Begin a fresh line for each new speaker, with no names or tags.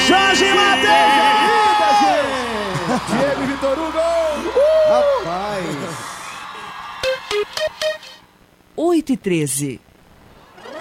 Jorge Matheus!
Diego e Vitor Hugo!
Rapaz!
8h13.